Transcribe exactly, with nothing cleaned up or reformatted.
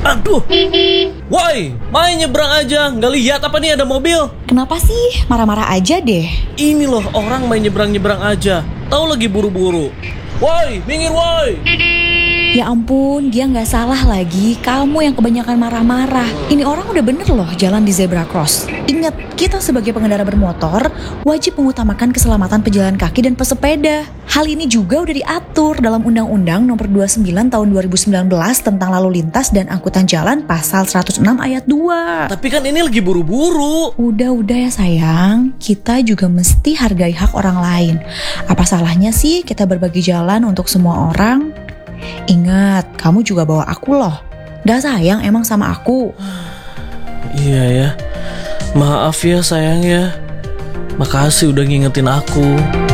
Aduh. Woi, main nyebrang aja. Nggak lihat apa nih ada mobil? Kenapa sih? Marah-marah aja deh. Ini loh orang main nyebrang-nyebrang aja. Tahu lagi buru-buru. Woi, minggir woi. Ya ampun, dia nggak salah lagi. Kamu yang kebanyakan marah-marah. Ini orang udah bener loh jalan di zebra cross. Ingat, kita sebagai pengendara bermotor wajib mengutamakan keselamatan pejalan kaki dan pesepeda. Hal ini juga udah diatur dalam Undang-Undang Nomor dua puluh sembilan Tahun dua ribu sembilan belas tentang Lalu Lintas dan Angkutan Jalan Pasal seratus enam Ayat dua. Tapi kan ini lagi buru-buru. Udah-udah ya sayang, kita juga mesti hargai hak orang lain. Apa salahnya sih kita berbagi jalan untuk semua orang? Ingat, kamu juga bawa aku loh. Gak sayang emang sama aku? Iya ya. Maaf ya sayang ya. Makasih udah ngingetin aku.